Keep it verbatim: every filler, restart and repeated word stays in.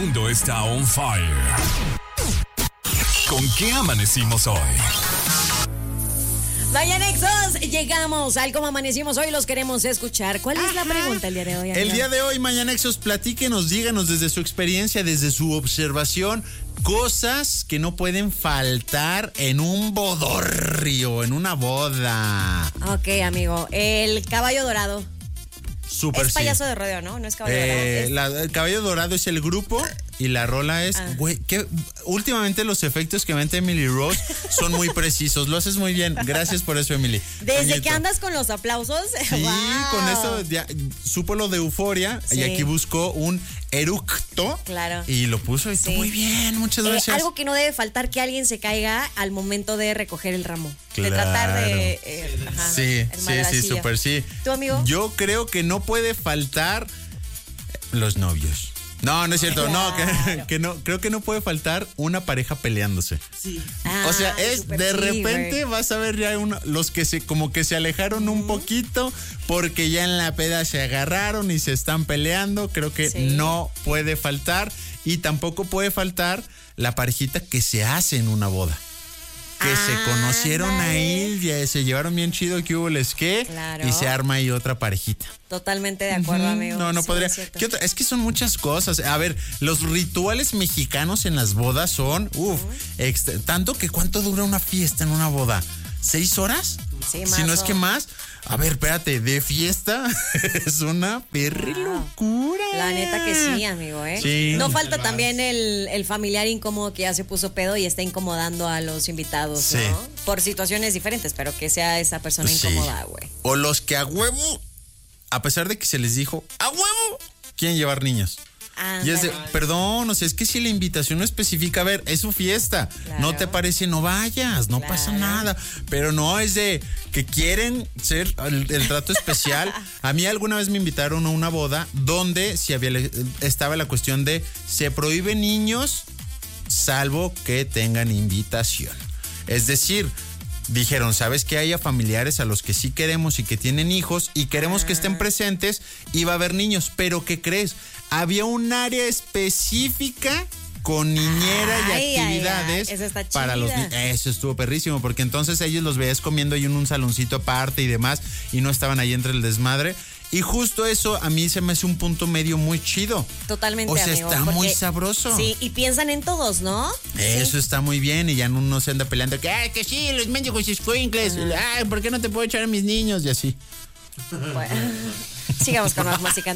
mundo está on fire. ¿Con qué amanecimos hoy? Mañanexos, llegamos al cómo amanecimos hoy, los queremos escuchar. ¿Cuál es la pregunta el día de hoy, amigo? El día de hoy, Mañanexos, platíquenos, díganos desde su experiencia, desde su observación, cosas que no pueden faltar en un bodorrio, en una boda. Ok, amigo, el caballo dorado. Súper Es sí. payaso de rodeo, ¿no? No es caballo Eh, dorado. la- el caballo dorado es el grupo y la rola es, Ah. güey, que últimamente los efectos que mete Emily Rose son muy precisos. Lo haces muy bien. Gracias por eso, Emily. Desde Toñito. que andas con los aplausos. Sí, wow. con eso ya supo lo de euforia Sí. y aquí buscó un eructo. Claro. Y lo puso y Sí. muy bien, muchas Eh, gracias. algo que no debe faltar, que alguien se caiga al momento de recoger el ramo. De Claro. tratar de... eh, ajá, Sí, el sí, sí, madracillo. súper sí. ¿Tú, amigo? Yo creo que no puede faltar los novios. No, no es cierto, no, que, Claro. que no, creo que no puede faltar una pareja peleándose. Ah, O sea, es súper de sí, repente güey. vas a ver ya uno, los que se como que se alejaron un poquito porque ya en la peda se agarraron y se están peleando. Creo que Sí. no puede faltar y tampoco puede faltar la parejita que se hace en una boda. Que se conocieron Ándale. ahí, ya se llevaron bien chido, que hubo les que Claro. y se arma ahí otra parejita. Totalmente de acuerdo, amigo. No, no Sí, podría. es cierto. ¿Qué otra? Es que son muchas cosas. A ver, los rituales mexicanos en las bodas son, uff, tanto que ¿cuánto dura una fiesta en una boda? ¿Seis horas? Sí, Si no más es o- que más. A ver, espérate, de fiesta es una perri Wow. locura. La neta que sí, amigo, ¿eh? Sí. No falta también el, el familiar incómodo que ya se puso pedo y está incomodando a los invitados, Sí. ¿no? Por situaciones diferentes, pero que sea esa persona Sí. incómoda, güey. O los que a huevo, a pesar de que se les dijo, a huevo, quieren llevar niños. Y es de, Ándale. perdón, o sea, es que si la invitación no especifica, a ver, es su fiesta, Claro. no te parece, no vayas, no Claro. pasa nada, pero no es de que quieren ser el, el trato especial. A mí alguna vez me invitaron a una boda donde si había, estaba la cuestión de se prohíbe niños salvo que tengan invitación. Es decir, dijeron, ¿sabes qué? Haya familiares a los que sí queremos y que tienen hijos y queremos que estén presentes y va a haber niños. Pero ¿qué crees? Había un área específica con niñera Ay, y ay, actividades ay, esa está para los chida. niños. Eso estuvo perrísimo, porque entonces ellos los veías comiendo ahí en un saloncito aparte y demás y no estaban ahí entre el desmadre. Y justo eso a mí se me hace un punto medio muy chido. Totalmente, O sea, amigo, está porque- muy sabroso. Sí, y piensan en todos, ¿no? Eso Sí. está muy bien y ya no, no se anda peleando que, ay, que sí, los mendigos escuincles, ay, ¿por qué no te puedo echar a mis niños? Y así. Bueno, sigamos con más música.